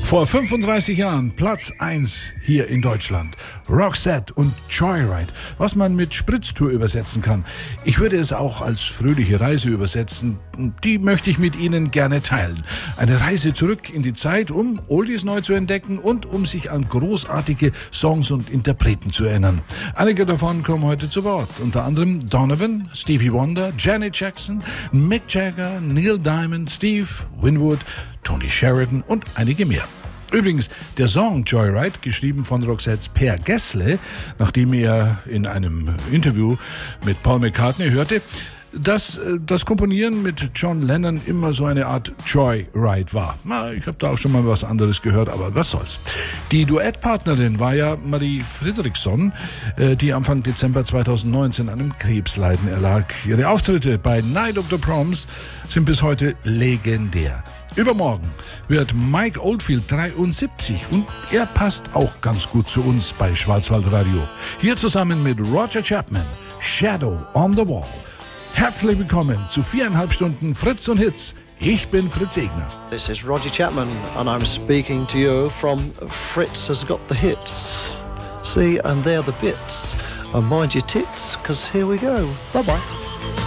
Vor 35 Jahren Platz 1 hier in Deutschland. Roxette und Joyride, was man mit Spritztour übersetzen kann. Ich würde es auch als fröhliche Reise übersetzen. Die möchte ich mit Ihnen gerne teilen. Eine Reise zurück in die Zeit, um Oldies neu zu entdecken und um sich an großartige Songs und Interpreten zu erinnern. Einige davon kommen heute zu Wort. Unter anderem Donovan, Stevie Wonder, Janet Jackson, Mick Jagger, Neil Diamond, Steve Winwood, Tony Sheridan und einige mehr. Übrigens, der Song Joyride, geschrieben von Roxettes Per Gessle, nachdem er in einem Interview mit Paul McCartney hörte, dass das Komponieren mit John Lennon immer so eine Art Joyride war. Ich habe da auch schon mal was anderes gehört, aber was soll's. Die Duettpartnerin war ja Marie Fredriksson, die Anfang Dezember 2019 an einem Krebsleiden erlag. Ihre Auftritte bei Night of the Proms sind bis heute legendär. Übermorgen wird Mike Oldfield 73 und er passt auch ganz gut zu uns bei Schwarzwaldradio. Hier zusammen mit Roger Chapman, Shadow on the Wall. Herzlich willkommen zu 4,5 Stunden Fritz und Hits. Ich bin Fritz Egner. This is Roger Chapman and I'm speaking to you from Fritz Has Got the Hits. See, and they're the bits. And mind your tits, because here we go. Bye-bye.